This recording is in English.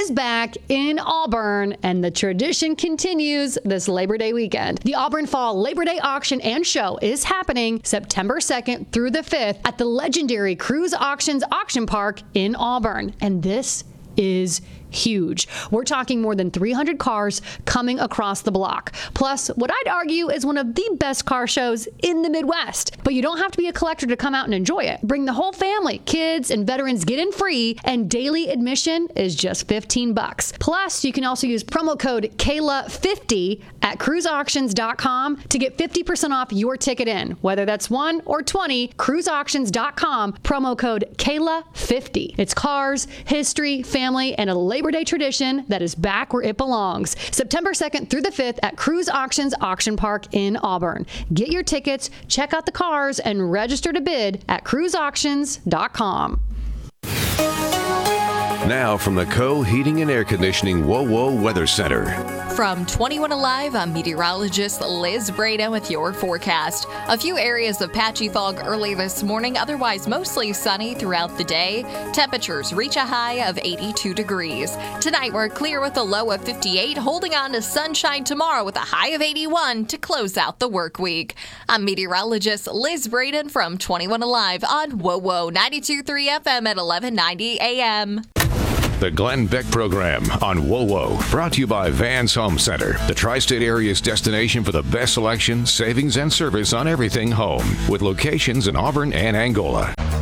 is back in Auburn, and the tradition continues this Labor Day weekend. The Auburn Fall Labor Day Auction and Show is happening September 2nd through the 5th at the legendary Cruise Auctions Auction Park in Auburn. And this is huge. We're talking more than 300 cars coming across the block. Plus, what I'd argue is one of the best car shows in the Midwest. But you don't have to be a collector to come out and enjoy it. Bring the whole family. Kids and veterans get in free, and daily admission is just $15. Plus, you can also use promo code Kayla50 at cruiseauctions.com to get 50% off your ticket in. Whether that's 1 or 20, cruiseauctions.com, promo code Kayla50. It's cars, history, family, and a Labor Day tradition that is back where it belongs. September 2nd through the 5th at Cruise Auctions Auction Park in Auburn. Get your tickets, check out the cars, and register to bid at cruiseauctions.com. Now from the Co Heating and Air Conditioning WOWO Weather Center. From 21 Alive, I'm meteorologist Liz Breda with your forecast. A few areas of patchy fog early this morning, otherwise mostly sunny throughout the day. Temperatures reach a high of 82 degrees. Tonight we're clear with a low of 58, holding on to sunshine tomorrow with a high of 81 to close out the work week. I'm meteorologist Liz Braden from 21 Alive on WOWO 92.3 FM at 1190 AM. The Glenn Beck Program on WOWO, brought to you by Vans Home Center, the tri-state area's destination for the best selection, savings, and service on everything home, with locations in Auburn and Angola.